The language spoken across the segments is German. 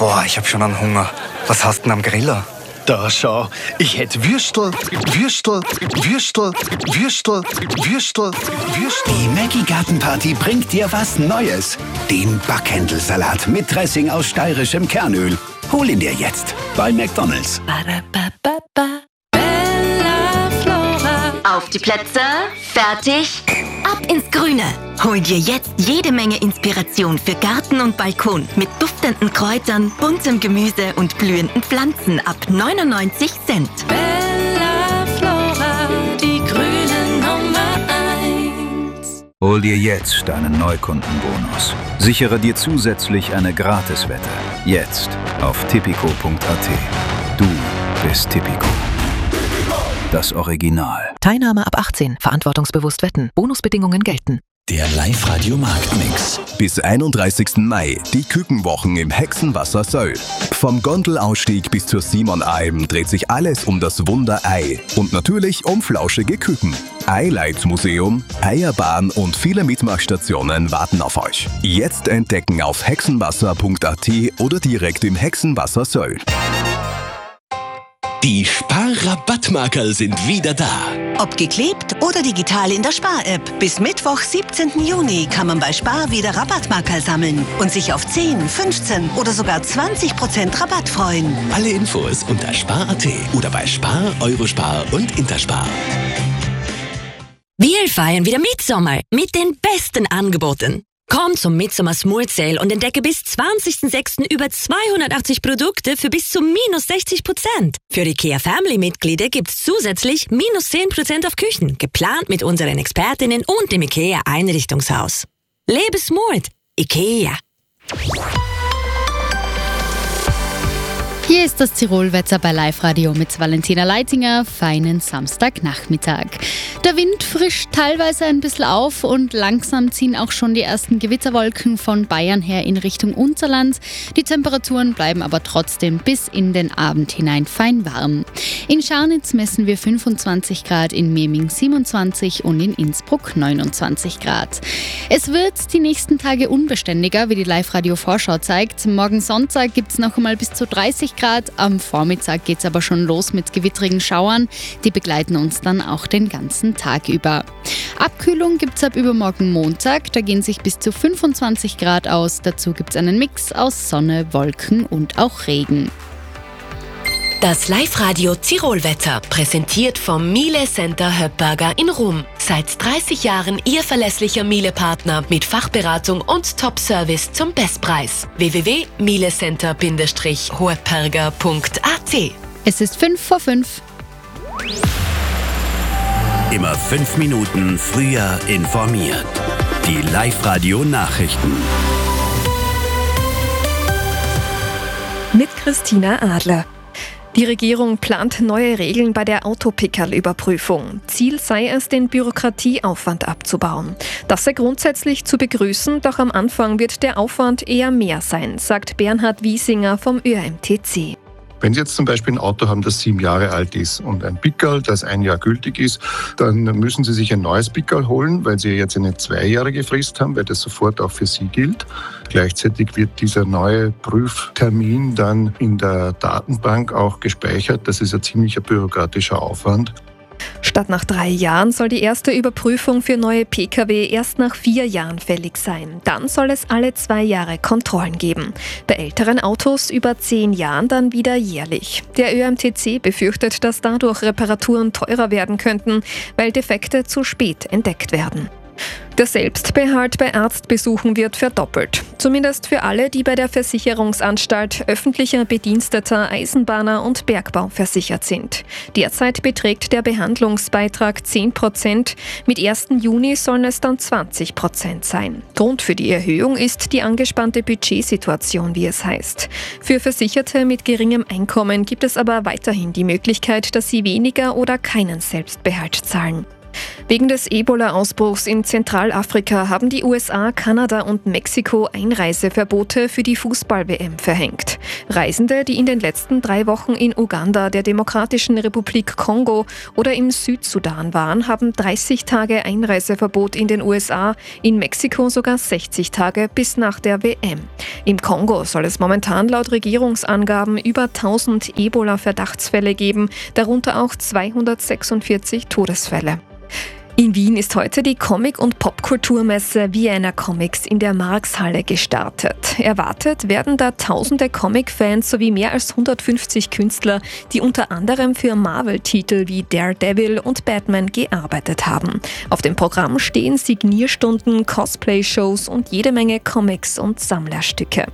Boah, ich hab schon einen Hunger. Was hast du denn am Griller? Da schau, ich hätt Würstel. Die Maggi Gartenparty bringt dir was Neues. Den Backhändelsalat mit Dressing aus steirischem Kernöl. Hol ihn dir jetzt bei McDonald's. Auf die Plätze, fertig, ab ins Grüne. Hol dir jetzt jede Menge Inspiration für Garten und Balkon mit duftenden Kräutern, buntem Gemüse und blühenden Pflanzen ab 99 Cent. Bella Flora, die grüne Nummer 1. Hol dir jetzt deinen Neukundenbonus. Sichere dir zusätzlich eine Gratiswette. Jetzt auf tipico.at. Du bist Tipico. Das Original. Teilnahme ab 18. Verantwortungsbewusst wetten. Bonusbedingungen gelten. Der Live-Radio-Marktmix. Bis 31. Mai die Kükenwochen im Hexenwasser Söll. Vom Gondelausstieg bis zur Simonalm dreht sich alles um das Wunder Ei und natürlich um flauschige Küken. Eileitmuseum, Eierbahn und viele Mitmachstationen warten auf euch. Jetzt entdecken auf hexenwasser.at oder direkt im Hexenwasser Söll. Die Spar-Rabattmarkerl sind wieder da. Ob geklebt oder digital in der Spar-App. Bis Mittwoch, 17. Juni kann man bei Spar wieder Rabattmarkerl sammeln und sich auf 10, 15 oder sogar 20% Rabatt freuen. Alle Infos unter Spar.at oder bei Spar, Eurospar und Interspar. Wir feiern wieder Mitsommer mit den besten Angeboten. Komm zum Midsommer Smooth Sale und entdecke bis 20.06. über 280 Produkte für bis zu minus 60%. Für IKEA Family-Mitglieder gibt's zusätzlich minus 10% auf Küchen, geplant mit unseren Expertinnen und dem IKEA Einrichtungshaus. Lebe smooth. IKEA. Hier ist das Tirolwetter bei Live Radio mit Valentina Leitinger. Feinen Samstagnachmittag. Der Wind frischt teilweise ein bisschen auf und langsam ziehen auch schon die ersten Gewitterwolken von Bayern her in Richtung Unterland. Die Temperaturen bleiben aber trotzdem bis in den Abend hinein fein warm. In Scharnitz messen wir 25 Grad, in Meming 27 und in Innsbruck 29 Grad. Es wird die nächsten Tage unbeständiger, wie die Live Radio Vorschau zeigt. Morgen Sonntag gibt es noch einmal bis zu 30 Grad. Am Vormittag geht es aber schon los mit gewittrigen Schauern. Die begleiten uns dann auch den ganzen Tag über. Abkühlung gibt es ab übermorgen Montag. Da gehen sich bis zu 25 Grad aus. Dazu gibt es einen Mix aus Sonne, Wolken und auch Regen. Das Live-Radio Tirolwetter, präsentiert vom Miele Center Höppberger in Rom. Seit 30 Jahren Ihr verlässlicher Miele-Partner mit Fachberatung und Top-Service zum Bestpreis. www.mielecenter-hoepperger.at. Es ist 5:05. Immer 5 Minuten früher informiert. Die Live-Radio-Nachrichten. Mit Christina Adler. Die Regierung plant neue Regeln bei der Autopickerl-Überprüfung. Ziel sei es, den Bürokratieaufwand abzubauen. Das sei grundsätzlich zu begrüßen, doch am Anfang wird der Aufwand eher mehr sein, sagt Bernhard Wiesinger vom ÖMTC. Wenn Sie jetzt zum Beispiel ein Auto haben, das 7 Jahre alt ist und ein Pickerl, das 1 Jahr gültig ist, dann müssen Sie sich ein neues Pickerl holen, weil Sie jetzt eine 2-jährige Frist haben, weil das sofort auch für Sie gilt. Gleichzeitig wird dieser neue Prüftermin dann in der Datenbank auch gespeichert. Das ist ein ziemlicher bürokratischer Aufwand. Statt nach 3 Jahren soll die erste Überprüfung für neue Pkw erst nach 4 Jahren fällig sein. Dann soll es alle 2 Jahre Kontrollen geben. Bei älteren Autos über 10 Jahren dann wieder jährlich. Der ÖMTC befürchtet, dass dadurch Reparaturen teurer werden könnten, weil Defekte zu spät entdeckt werden. Der Selbstbehalt bei Arztbesuchen wird verdoppelt. Zumindest für alle, die bei der Versicherungsanstalt öffentlicher Bediensteter, Eisenbahner und Bergbau versichert sind. Derzeit beträgt der Behandlungsbeitrag 10%. Mit 1. Juni sollen es dann 20% sein. Grund für die Erhöhung ist die angespannte Budgetsituation, wie es heißt. Für Versicherte mit geringem Einkommen gibt es aber weiterhin die Möglichkeit, dass sie weniger oder keinen Selbstbehalt zahlen. Wegen des Ebola-Ausbruchs in Zentralafrika haben die USA, Kanada und Mexiko Einreiseverbote für die Fußball-WM verhängt. Reisende, die in den letzten 3 Wochen in Uganda, der Demokratischen Republik Kongo oder im Südsudan waren, haben 30 Tage Einreiseverbot in den USA, in Mexiko sogar 60 Tage bis nach der WM. Im Kongo soll es momentan laut Regierungsangaben über 1000 Ebola-Verdachtsfälle geben, darunter auch 246 Todesfälle. In Wien ist heute die Comic- und Popkulturmesse Vienna Comics in der Marxhalle gestartet. Erwartet werden da tausende Comic-Fans sowie mehr als 150 Künstler, die unter anderem für Marvel-Titel wie Daredevil und Batman gearbeitet haben. Auf dem Programm stehen Signierstunden, Cosplay-Shows und jede Menge Comics und Sammlerstücke.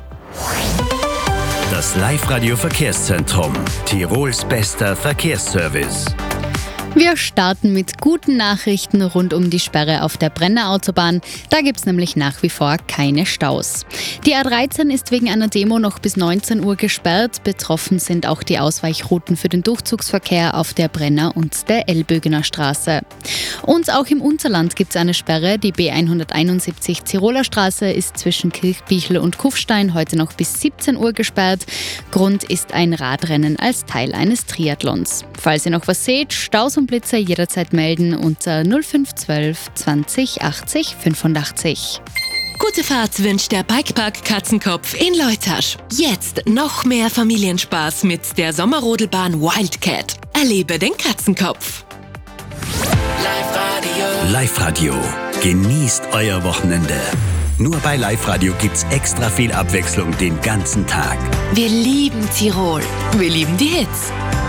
Das Live-Radio Verkehrszentrum, Tirols bester Verkehrsservice. Wir starten mit guten Nachrichten rund um die Sperre auf der Brenner Autobahn. Da gibt es nämlich nach wie vor keine Staus. Die A13 ist wegen einer Demo noch bis 19 Uhr gesperrt. Betroffen sind auch die Ausweichrouten für den Durchzugsverkehr auf der Brenner und der Elbögener Straße. Und auch im Unterland gibt es eine Sperre. Die B171 Tiroler Straße ist zwischen Kirchbichl und Kufstein heute noch bis 17 Uhr gesperrt. Grund ist ein Radrennen als Teil eines Triathlons. Falls ihr noch was seht, Staus und Blitzer jederzeit melden unter 0512 20 80 85. Gute Fahrt wünscht der Bikepark Katzenkopf in Leutasch. Jetzt noch mehr Familienspaß mit der Sommerrodelbahn Wildcat. Erlebe den Katzenkopf. Live-Radio. Genießt euer Wochenende. Nur bei Live-Radio gibt's extra viel Abwechslung den ganzen Tag. Wir lieben Tirol. Wir lieben die Hits.